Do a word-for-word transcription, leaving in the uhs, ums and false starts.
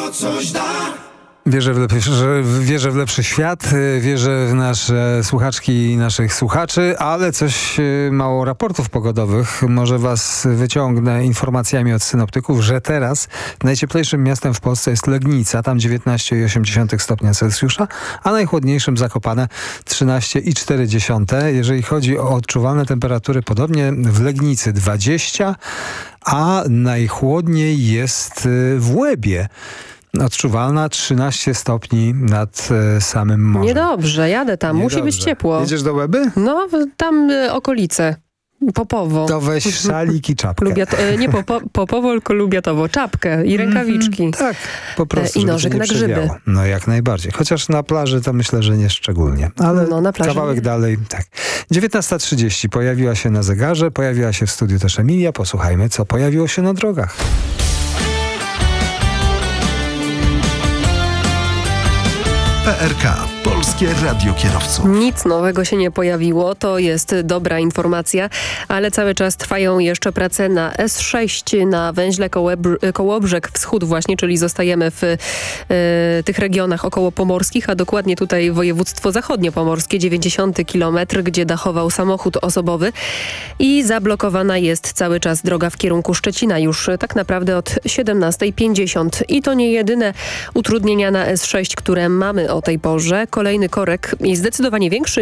to coś da. Wierzę w, lepszy, że, wierzę w lepszy świat, wierzę w nasze słuchaczki i naszych słuchaczy, ale coś mało raportów pogodowych. Może was wyciągnę informacjami od synoptyków, że teraz najcieplejszym miastem w Polsce jest Legnica, tam dziewiętnaście przecinek osiem stopnia Celsjusza, a najchłodniejszym Zakopane trzynaście przecinek cztery. Jeżeli chodzi o odczuwalne temperatury, podobnie w Legnicy dwadzieścia, a najchłodniej jest w Łebie. Odczuwalna trzynaście stopni nad e, samym morzem. Niedobrze, jadę tam. Niedobrze. Musi być ciepło. Jedziesz do Łeby? No, tam y, okolice. Popowo. To weź szalik i czapkę. Lubiato, e, nie popo, Popowo, tylko Lubiatowo. Czapkę i rękawiczki. Mm, tak, po prostu. E, I żeby nożyk cię nie na grzyby. przewiało. No jak najbardziej. Chociaż na plaży to myślę, że nie szczególnie. Ale no, na plaży kawałek nie. dalej. Tak. dziewiętnasta trzydzieści pojawiła się na zegarze, pojawiła się w studiu też Emilia. Posłuchajmy, co pojawiło się na drogach. P R K. Polskie Radio Kierowców. Nic nowego się nie pojawiło, to jest dobra informacja, ale cały czas trwają jeszcze prace na S sześć na węźle Kołobr- Kołobrzeg Wschód właśnie, czyli zostajemy w y, tych regionach okołopomorskich, a dokładnie tutaj województwo zachodniopomorskie, dziewięćdziesiąty kilometr, gdzie dachował samochód osobowy i zablokowana jest cały czas droga w kierunku Szczecina już tak naprawdę od siedemnastej pięćdziesiąt. I to nie jedyne utrudnienia na S sześć, które mamy o tej porze. Kolejny korek i zdecydowanie większy